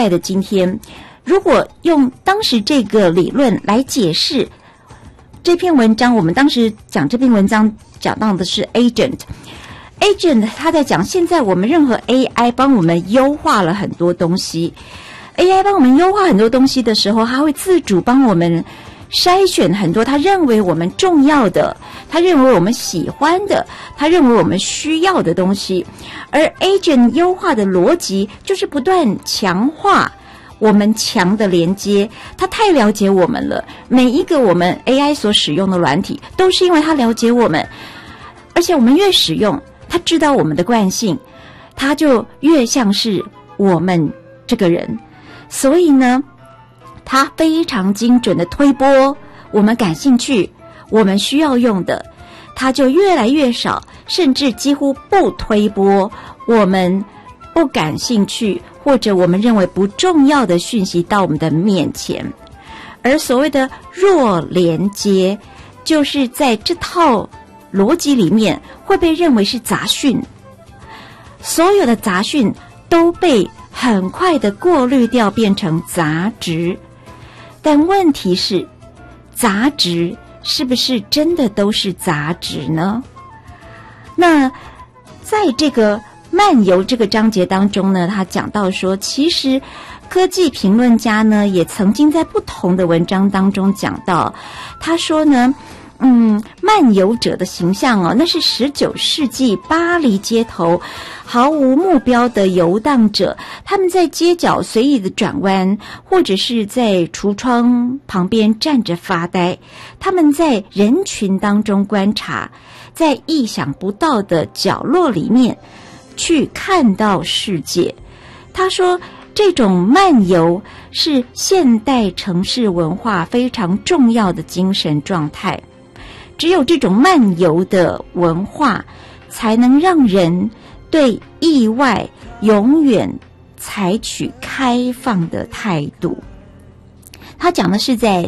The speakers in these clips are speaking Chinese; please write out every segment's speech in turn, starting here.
在的今天，如果用当时这个理论来解释这篇文章，我们当时讲这篇文章讲到的是 agent 他在讲现在我们任何 AI 帮我们优化了很多东西， AI 帮我们优化很多东西的时候，它会自主帮我们筛选很多他认为我们重要的，他认为我们喜欢的，他认为我们需要的东西。而 agent 优化的逻辑就是不断强化我们强的连接，他太了解我们了，每一个我们 AI 所使用的软体都是因为他了解我们，而且我们越使用，他知道我们的惯性，他就越像是我们这个人。所以呢，他非常精准的推播我们感兴趣我们需要用的，他就越来越少，甚至几乎不推播我们不感兴趣或者我们认为不重要的讯息到我们的面前。而所谓的弱连接，就是在这套逻辑里面会被认为是杂讯，所有的杂讯都被很快的过滤掉，变成杂质。但问题是，杂质是不是真的都是杂质呢？那在这个漫游这个章节当中呢，他讲到说，其实科技评论家呢也曾经在不同的文章当中讲到，他说呢漫游者的形象那是19世纪巴黎街头毫无目标的游荡者，他们在街角随意的转弯，或者是在橱窗旁边站着发呆，他们在人群当中观察，在意想不到的角落里面去看到世界。他说这种漫游是现代城市文化非常重要的精神状态，只有这种漫游的文化才能让人对意外永远采取开放的态度。他讲的是在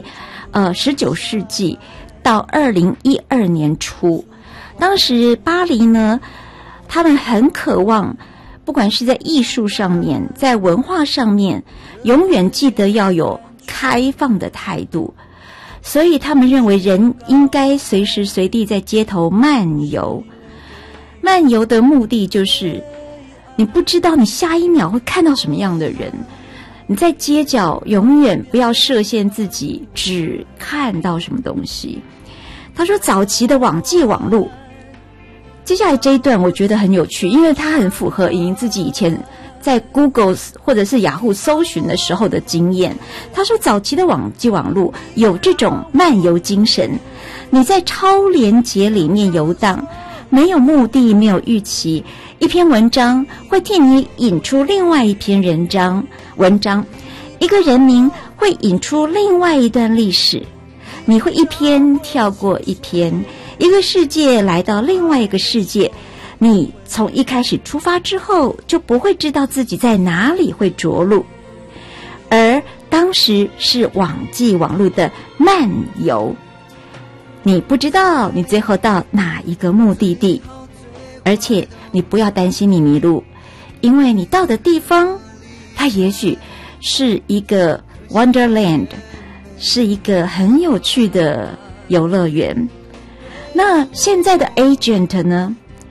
19世纪到2012年初，当时巴黎呢，他们很渴望不管是在艺术上面，在文化上面，永远记得要有开放的态度，所以他们认为人应该随时随地在街头漫游。漫游的目的就是你不知道你下一秒会看到什么样的人，你在街角永远不要设限自己只看到什么东西。他说早期的网际网路，接下来这一段我觉得很有趣，因为它很符合莹莹自己以前在 Google 或者是雅虎搜寻的时候的经验。他说早期的网际网路有这种漫游精神，你在超连结里面游荡，没有目的，没有预期，一篇文章会替你引出另外一篇文章，一个人名会引出另外一段历史，你会一篇跳过一篇，一个世界来到另外一个世界，你从一开始出发之后就不会知道自己在哪里会着陆。而当时是网际网路的漫游，你不知道你最后到哪一个目的地，而且你不要担心你迷路，因为你到的地方它也许是一个 Wonderland， 是一个很有趣的游乐园。那现在的 agent 呢？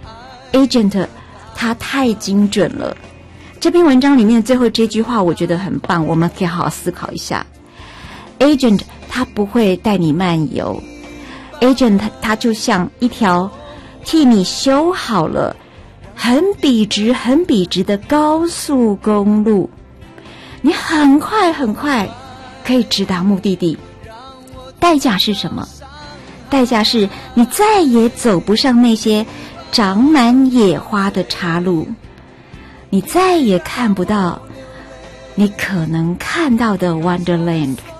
agent 它太精准了。这篇文章里面最后这句话我觉得很棒，我们可以好好思考一下。 agent 它不会带你漫游， agent 它就像一条替你修好了很笔直的高速公路，你很快可以直达目的地。代价是什么？代价是你再也走不上那些长满野花的岔路，你再也看不到你可能看到的 Wonderland。